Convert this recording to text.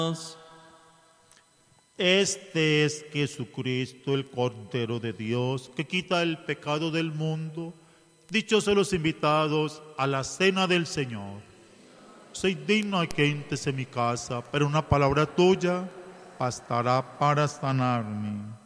Este es Jesucristo, el Cordero de Dios, que quita el pecado del mundo. Dichosos los invitados a la cena del Señor. Soy digno de que entres en mi casa, pero una palabra tuya bastará para sanarme.